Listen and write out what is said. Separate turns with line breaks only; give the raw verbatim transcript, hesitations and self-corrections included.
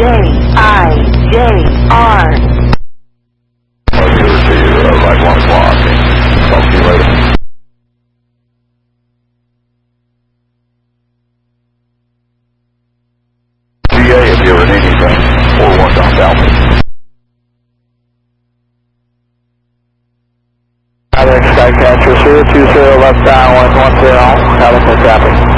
J I J R.
I'll give it to you uh, like one o'clock. Talk to you later. G A if you ever need anything. four one Don Dalton.
Alex Skycatcher zero two zero left down one one zero. Alex, copy.